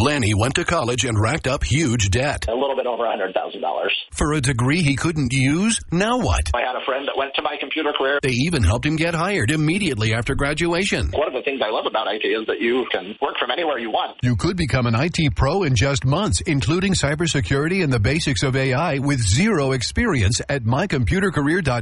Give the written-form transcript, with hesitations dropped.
Lanny went to college and racked up huge debt. A little bit over $100,000. For a degree he couldn't use? Now what? I had a friend that went to my computer career. They even helped him get hired immediately after graduation. One of the things I love about IT is that you can work from anywhere you want. You could become an IT pro in just months, including cybersecurity and the basics of AI with zero experience at mycomputercareer.com.